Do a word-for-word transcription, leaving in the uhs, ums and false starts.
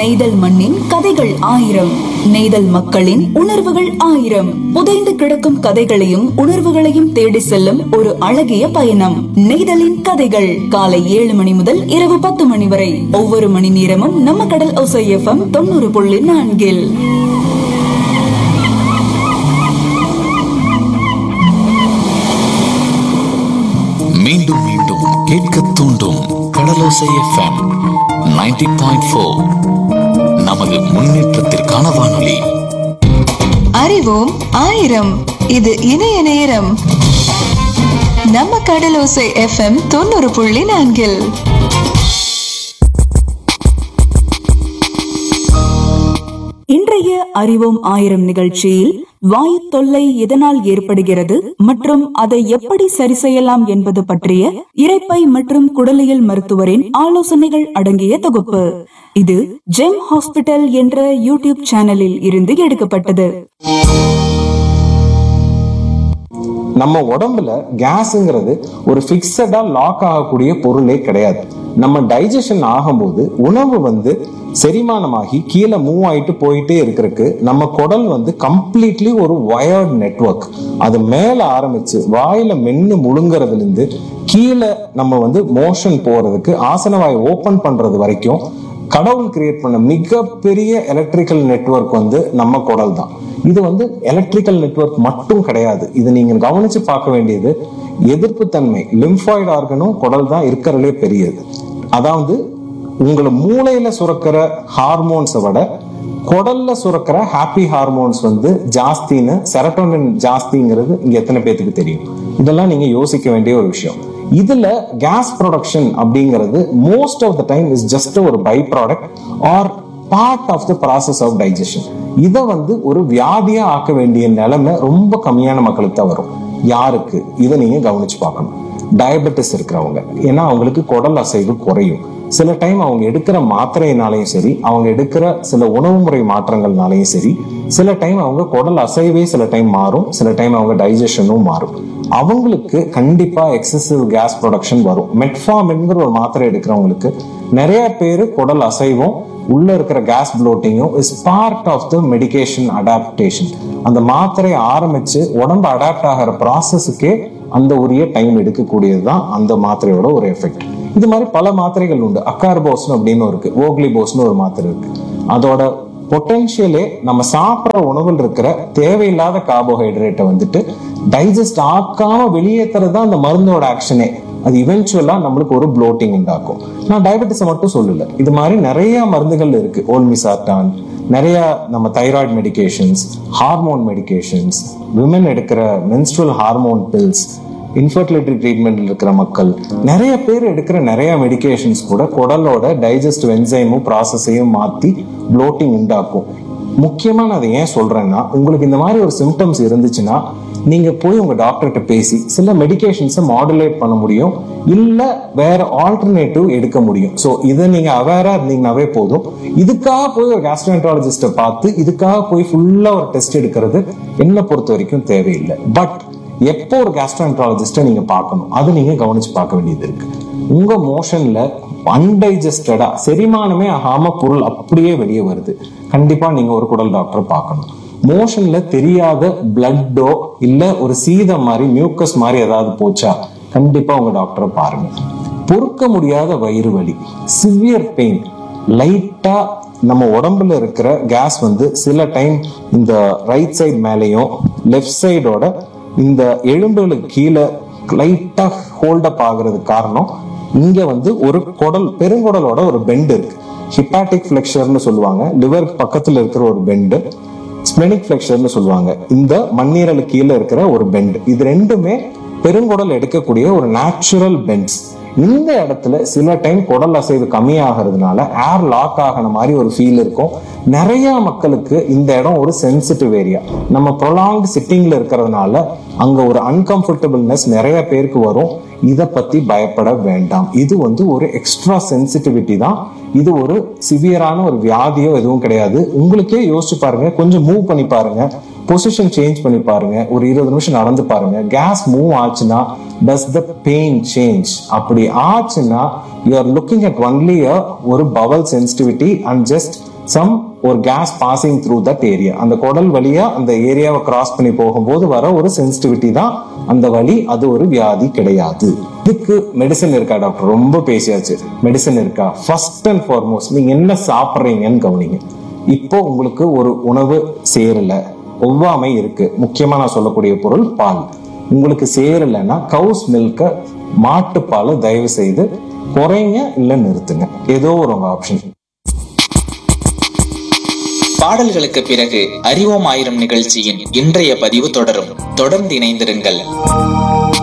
நெய்தல் மண்ணின் கதைகள் ஆயிரம், நெய்தல் மக்களின் உணர்வுகள் ஆயிரம். புதைந்து கிடக்கும் கதைகளையும் உணர்வுகளையும் தேடி செல்லும் ஒரு அழகிய பயணம். நெய்தலின் கதைகள் காலை ஏழு மணி முதல் இரவு பத்து மணி வரை. ஒவ்வொரு மணி நேரமும் நம்ம கடல் ஓசை எஃப்எம் தொண்ணூறு புள்ளி நான்கில். மீண்டும் மீண்டும் கேட்க தூண்டும் கடலோசை எஃப்எம் நைன்டி பாயிண்ட் ஃபோர். நமது முன்னேற்றத்திற்கான வானொலி. அறிவோம் ஆயிரம். இது இணைய நேரம். நம்ம கடலோசை எஃப்எம் தொண்ணூறு புள்ளி நான்கில். இன்றைய அறிவோம் ஆயிரம் நிகழ்ச்சியில் வாயு தொல்லை எதனால் ஏற்படுகிறது மற்றும் அதை எப்படி சரி செய்யலாம் என்பது பற்றிய இரைப்பை மற்றும் குடலியல் மருத்துவரின் ஆலோசனைகள் அடங்கிய தொகுப்பு. இது ஜெம் ஹாஸ்பிட்டல் என்ற யூடியூப் சேனலில் இருந்து எடுக்கப்பட்டது. நம்ம உடம்புல கேஸ்ங்கிறது ஒரு பிக்சடா லாக் ஆகக்கூடிய பொருளே கிடையாது. நம்ம டைஜஷன் ஆகும்போது உணவு வந்து செரிமானமாகி கீழே மூவ் ஆயிட்டு போயிட்டே இருக்கிறதுக்கு நம்ம குடல் வந்து கம்ப்ளீட்லி ஒரு வயர்ட் நெட்வொர்க். அது மேல ஆரம்பிச்சு வாயில மென்னு முழுங்குறதுல இருந்து கீழே நம்ம வந்து மோஷன் போறதுக்கு ஆசனவாய் ஓபன் பண்றது வரைக்கும் கடவுள் கிரியேட் பண்ண மிகப்பெரிய எலக்ட்ரிக்கல் நெட்வொர்க் வந்து நம்ம குடல் தான். இது வந்து எலக்ட்ரிக்கல் நெட்வொர்க் மட்டும் கிடையாது. இது நீங்க கவனிச்சு பார்க்க வேண்டியது எதிர்ப்பு தன்மை லிம்பாய்டு ஆர்கனும் குடல் தான் இருக்கிறதுலே பெரியது. அதாவது உங்களை மூளையில சுரக்கிற ஹார்மோன்ஸை விட குடல்ல சுரக்கிற ஹாப்பி ஹார்மோன்ஸ் வந்து ஜாஸ்தின்னு, செரட்டோனின் ஜாஸ்திங்கிறது இங்க எத்தனை பேத்துக்கு தெரியும்? இதெல்லாம் நீங்க யோசிக்க வேண்டிய ஒரு விஷயம். இதுல கேஸ் ப்ரொடக்ஷன் அப்படிங்கிறது most of the time is just ஒரு by product are part of the process of digestion. இதை வந்து ஒரு வியாதியா ஆக்க வேண்டிய நிலைமை ரொம்ப கம்மியான மக்களுக்கு தான் வரும். யாருக்கு? இதை நீங்க கவனிச்சு பார்க்கணும். டயபெட்டிஸ் இருக்கிறவங்க, ஏன்னா அவங்களுக்கு குடல் அசைவு குறையும். சில டைம் அவங்க எடுக்கிற மாத்திரையினாலையும் சரி, அவங்க எடுக்கிற சில உணவு முறை மாற்றங்கள்னாலையும் சரி, சில டைம் அவங்க குடல் அசைவே சில டைம் மாறும், சில டைம் அவங்க டைஜஷனும் மாறும். அவங்களுக்கு கண்டிப்பா எக்ஸசிவ் கேஸ் ப்ரொடக்ஷன் வரும். மெட்ஃபார்மின்ங்கிற ஒரு மாத்திரை எடுக்கிறவங்களுக்கு நிறைய பேர் குடல் அசைவும் உள்ள இருக்கிற case ப்ளோட்டிங்கும் is part of the medication adaptation. அந்த மாத்திரை ஆரம்பிச்சு உடம்பு அடாப்ட் ஆகிற ப்ராசஸுக்கே அந்த உரிய டைம் எடுக்கக்கூடியதுதான் அந்த மாத்திரையோட ஒரு எஃபெக்ட். இது மாதிரி பல மாத்திரைகள் உண்டு. அக்கார்போஸ்னு அப்படின்னு இருக்கு, ஓக்லிபோஸ்னு ஒரு மாத்திரை இருக்கு. அதோட பொட்டன்ஷியலே நம்ம சாப்பிட்ற உணவில் இருக்கிற தேவையில்லாத கார்போஹைட்ரேட்டை வந்துட்டு டைஜஸ்ட் ஆக்காம வெளியேற்றுறது தான் அந்த மருந்தோட ஆக்ஷனே. அது இவென்ச்சுவலா நம்மளுக்கு ஒரு ப்ளோட்டிங் உண்டாக்கும். நான் டயபெட்டிஸை மட்டும் சொல்லல, இது மாதிரி நிறைய மருந்துகள் இருக்கு. ஓல்மிசார்டான், நிறைய நம்ம thyroid medications, hormone medications, women எடுக்கிற மென்ஸ்ட்ரல் ஹார்மோன் பில்ஸ், இன்ஃபர்டிலிட்டி ட்ரீட்மெண்ட்ல இருக்கிற மக்கள், நிறைய பேர் எடுக்கிற நிறைய மெடிகேஷன்ஸ் கூட குடலோட டைஜஸ்டிவ் என்சைமும் ப்ராசஸையும் மாத்தி ப்ளோட்டிங் உண்டாக்கும். முக்கியமா நான் அதை ஏன் சொல்றேன்னா, உங்களுக்கு இந்த மாதிரி ஒரு சிம்டம்ஸ் இருந்துச்சுன்னா நீங்க போய் உங்க டாக்டர்கிட்ட பேசி சில மெடிகேஷன்ஸை மாடுலேட் பண்ண முடியும், இல்ல வேற ஆல்டர்னேட்டிவ் எடுக்க முடியும். ஸோ இதை நீங்க அவேரா இருந்தீங்கன்னாவே போதும். இதுக்காக போய் ஒரு கேஸ்ட்ரோஎன்டராலஜிஸ்ட பார்த்து இதுக்காக போய் ஃபுல்லா ஒரு டெஸ்ட் எடுக்கிறது என்னை பொறுத்த வரைக்கும் தேவையில்லை. பட் எப்போ ஒரு கேஸ்ட்ரோஎன்டராலஜிஸ்ட நீங்க பார்க்கணும், அது நீங்க கவனிச்சு பார்க்க வேண்டியது இருக்கு. உங்க மோஷன்ல அன்டைஜஸ்டடா செரிமானமே ஆகாம பொருள் அப்படியே வெளியே வருது, கண்டிப்பா நீங்க ஒரு குடல் டாக்டர் பார்க்கணும். மோஷன்ல தெரியாத பிளட்டோ இல்ல ஒரு சீதம் மாதிரி மியூக்கஸ் மாதிரி ஏதாவது போச்சா, கண்டிப்பா உங்க டாக்டரை பாருங்க. பொறுக்க முடியாத வயிறு வலி, சிவியர் பெயின், லைட்டா நம்ம உடம்புல இருக்கிற கேஸ் வந்து சில டைம் இந்த ரைட் சைடு மேலேயும் லெஃப்ட் சைடோட இந்த எலும்புகளுக்கு கீழே லைட்டா ஹோல்டப் ஆகுறதுக்கு காரணம் இங்க வந்து ஒரு குடல், பெருங்குடலோட ஒரு பெண்ட் இருக்கு. ஹிப்பாட்டிக் ஃபிளெக்சர்னு சொல்லுவாங்க, லிவருக்கு பக்கத்துல இருக்கிற ஒரு பெண்டு. ஸ்பிளெனிக் ஃபிளெக்சர்னு சொல்லுவாங்க, இந்த மண்ணீரலுக்கு கீழே இருக்கிற ஒரு பெண்ட். இது ரெண்டுமே பெருங்குடல் எடுக்கக்கூடிய ஒரு நேச்சுரல் பெண்ட்ஸ். இந்த இடத்துல சில டைம் குடல் அசைவு கம்மியாகிறதுனால ஏர் லாக் ஆகின மாதிரி ஒரு ஃபீல் இருக்கும். நிறைய மக்களுக்கு இந்த இடம் ஒரு சென்சிட்டிவ் ஏரியா. நம்ம ப்ரொலாங்டு சிட்டிங்ல இருக்கிறதுனால அங்க ஒரு அன்கம்ஃபர்டபுள்னஸ் நிறைய பேருக்கு வரும். இதை பத்தி பயப்பட வேண்டாம். இது வந்து ஒரு எக்ஸ்ட்ரா சென்சிட்டிவிட்டி தான். இது ஒரு சிவியரான ஒரு வியாதியோ எதுவும் கிடையாது. உங்களுக்கே யோசிச்சு பாருங்க, கொஞ்சம் மூவ் பண்ணி பாருங்க, பொசிஷன் சேஞ்ச் பண்ணி பாருங்க, ஒரு இருபது நிமிஷம் நடந்து பாருங்க. கேஸ் மூவ் ஆச்சுன்னா டஸ் த பெயின் சேஞ்ச்? அப்படி ஆச்சுன்னா you are looking at only ஒரு Powell sensitivity and just some ஒரு case passing through that area, அந்த குடல் வழியா அந்த ஏரியாவை கிராஸ் பண்ணி போகும்போது வர ஒரு சென்சிட்டிவிட்டி தான் அந்த வலி. அது ஒரு வியாதி கிடையாது. இதுக்கு மெடிசன் இருக்கா டாக்டர்? ரொம்ப பேசியாச்சு. மெடிசன் இருக்கா? ஃபர்ஸ்ட் அண்ட் ஃபார்மோஸ்ட் நீங்க என்ன சாப்பிட்றீங்கன்னு கவனிங்க. இப்போ உங்களுக்கு ஒரு உணவு சேரல, ஒவ்வாமை இருக்கு, முக்கியமா நான் சொல்லக்கூடிய பொருள் பால் உங்களுக்கு சேரலைன்னா கவுஸ் மில்க, மாட்டுப்பாலை தயவு செய்து குறைங்க இல்ல நிறுத்துங்க. ஏதோ ஒரு உங்க ஆப்ஷன். பாடல்களுக்கு பிறகு அறிவோம் ஆயிரம் நிகழ்ச்சியின் இன்றைய பதிவு தொடரும். தொடர்ந்து இணைந்திருங்கள்.